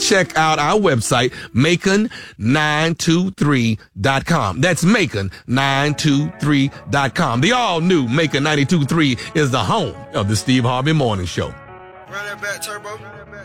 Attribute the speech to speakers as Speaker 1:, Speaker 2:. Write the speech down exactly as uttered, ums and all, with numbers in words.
Speaker 1: check out our website, macon nine two three dot com. That's macon nine two three dot com. The all-new Macon ninety-two point three is the home of the Steve Harvey Morning Show.
Speaker 2: Run that back, Turbo.